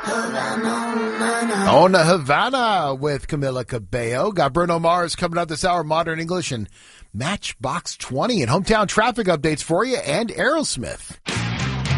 Ona Havana with Camila Cabello. Got Bruno Mars coming up this hour, Modern English, and Matchbox 20 and hometown traffic updates for you, and Aerosmith.